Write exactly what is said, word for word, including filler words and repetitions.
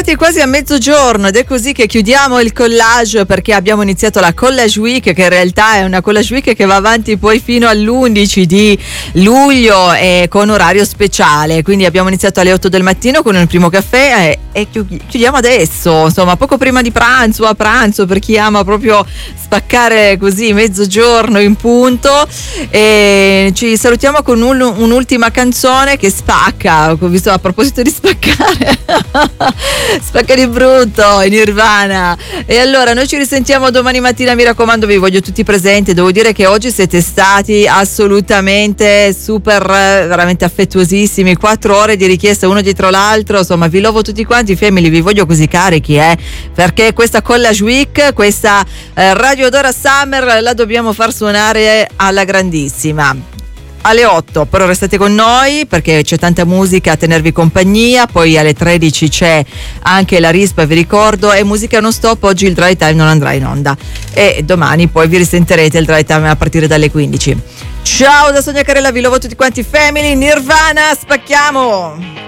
arrivati quasi a mezzogiorno ed è così che chiudiamo il collage, perché abbiamo iniziato la Collage Week, che in realtà è una Collage Week che va avanti poi fino all'undici di luglio e con orario speciale. Quindi abbiamo iniziato alle otto del mattino con il primo caffè e, e chiudiamo adesso, insomma poco prima di pranzo, a pranzo per chi ama proprio spaccare così mezzogiorno in punto. E ci salutiamo con un, un'ultima canzone che spacca, ho visto, a proposito di spaccare spacca di brutto, in Nirvana. E allora noi ci risentiamo domani mattina, mi raccomando, vi voglio tutti presenti. Devo dire che oggi siete stati assolutamente super, veramente affettuosissimi, quattro ore di richiesta uno dietro l'altro, insomma vi lovo tutti quanti, family, vi voglio così carichi, eh, perché questa Collage Week, questa eh, Radio Dora Summer la dobbiamo far suonare alla grandissima. Alle otto però restate con noi perché c'è tanta musica a tenervi compagnia, poi alle tredici c'è anche la rispa, vi ricordo, e musica non stop. Oggi il dry time non andrà in onda e domani poi vi risentirete il dry time a partire dalle quindici. Ciao da Sonia Carella, vi lovo tutti quanti, family. Nirvana, spacchiamo!